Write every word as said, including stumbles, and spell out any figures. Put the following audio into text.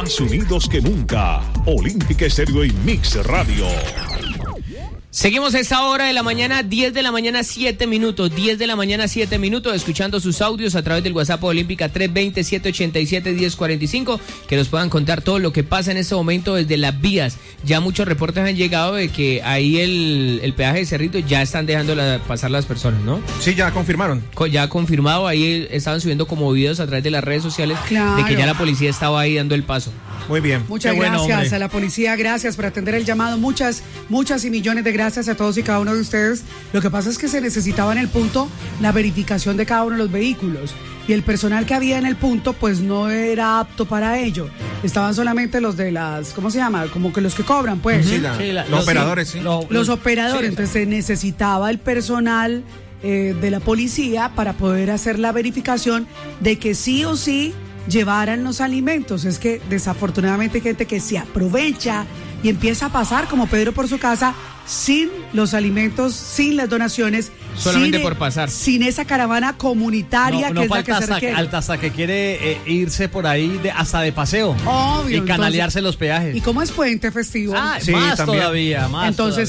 Más unidos que nunca. Olímpica Estéreo y Mix Radio. Seguimos a esta hora de la mañana, diez de la mañana, siete minutos, diez de la mañana, siete minutos, escuchando sus audios a través del WhatsApp de Olímpica tres dos cero, siete ocho siete, uno cero cuatro cinco, que nos puedan contar todo lo que pasa en este momento desde las vías. Ya muchos reportes han llegado de que ahí el, el peaje de Cerrito ya están dejando la, pasar las personas, ¿no? Sí, ya confirmaron. Ya confirmado, ahí estaban subiendo como videos a través de las redes sociales, claro, de que ya la policía estaba ahí dando el paso. Muy bien. Muchas Qué gracias bueno, a la policía, gracias por atender el llamado, muchas, muchas y millones de gracias a todos y cada uno de ustedes. Lo que pasa es que se necesitaba en el punto la verificación de cada uno de los vehículos y el personal que había en el punto pues no era apto para ello. Estaban solamente los de las, ¿cómo se llama? Como que los que cobran, pues. Sí, la, sí, la, los, los operadores, sí. Los, los operadores, sí, entonces se necesitaba el personal eh, de la policía para poder hacer la verificación de que sí o sí llevaran los alimentos. Es que desafortunadamente hay gente que se aprovecha y empieza a pasar como Pedro por su casa sin los alimentos, sin las donaciones, solamente sin, por pasar, sin esa caravana comunitaria no, no que es la que se requiere. Altasa que quiere eh, irse por ahí de, hasta de paseo. Obvio, y canalearse entonces, los peajes. ¿Y cómo es puente festivo? Ah, sí, más también. todavía, más Entonces